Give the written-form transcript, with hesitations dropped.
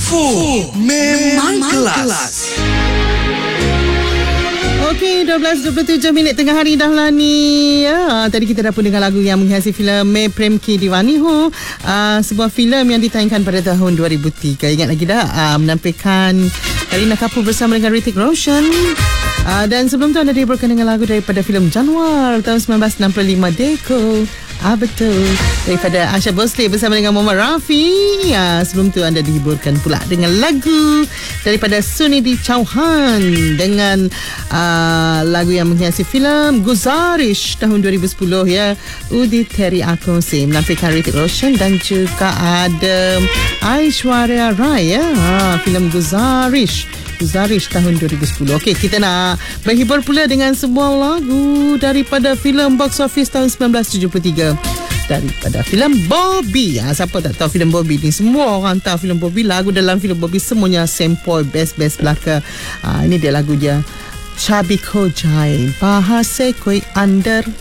Memang kelas. Okey, 12.27 minit tengah hari dah lah ni. Tadi kita dah pun dengar lagu yang menghiasi filem Main Prem Ki Diwani Ho. Sebuah filem yang ditayangkan pada tahun 2003. Ingat lagi dah? Menampilkan Kareena Kapoor bersama dengan Hrithik Roshan. Dan sebelum tu anda dihiburkan dengan lagu daripada filem Januar tahun 1965, Deko. Betul. Daripada Asha Bhosle bersama dengan Muhammad Rafi. Sebelum tu anda dihiburkan pula dengan lagu daripada Sunidhi Chauhan dengan lagu yang menghiasi filem Guzarish tahun 2010 ya. Udit Teri Aku Se menampilkan Hrithik Roshan dan juga ada Aishwarya Rai ya. Filem Guzarish tahun 2010. Okey, kita nak berhibur pula dengan sebuah lagu daripada filem box office tahun 1973 daripada filem Bobby. Siapa tak tahu filem Bobby ni? Semua orang tahu filem Bobby. Lagu dalam filem Bobby semuanya sempoi best belaka. Ini dia lagu dia. Chabi ko jai bahar se koi andar